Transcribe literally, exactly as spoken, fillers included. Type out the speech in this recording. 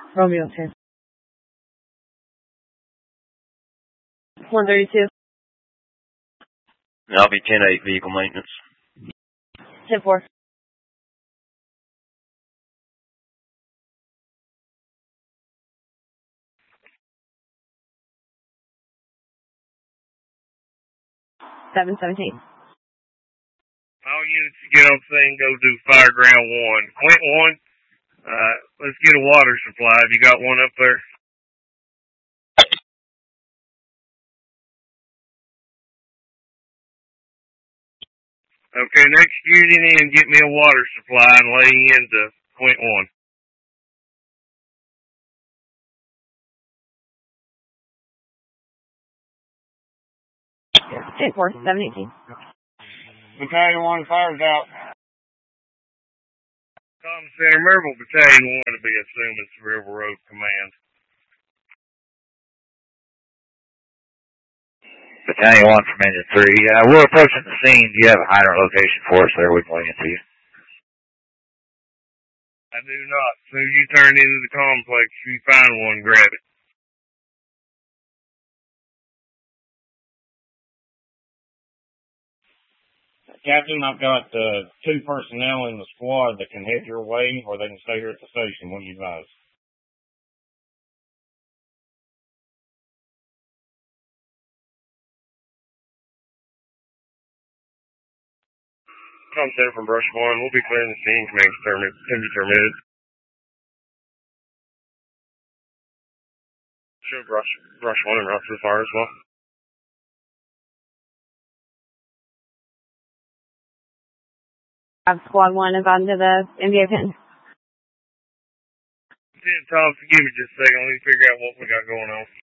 Romeo ten. one thirty-two. I'll be ten eight vehicle maintenance. ten four. seven seventeen. All units get on scene, go do fire ground one. Quint one, uh, let's get a water supply. Have you got one up there? Okay, next unit in, get me a water supply and lay into Quint one. ten four, seven eighteen. Battalion one fires out. Common Center, Maryville Battalion one to be assumed as River Road Command. Battalion one from Engine three. Uh, we're approaching the scene. Do you have a hydrant location for us there? We can lay into you. I do not. As soon as you turn into the complex, if you find one, grab it. Captain, I've got uh, two personnel in the squad that can head your way, or they can stay here at the station. What do you advise? Common Center from Brush one. We'll be clearing the scene. Command determined. Can be permitted. Show Brush, brush one and route to the fire as well. Have squad one inbound to the M B A pin. Tom, give me just a second. Let me figure out what we got going on.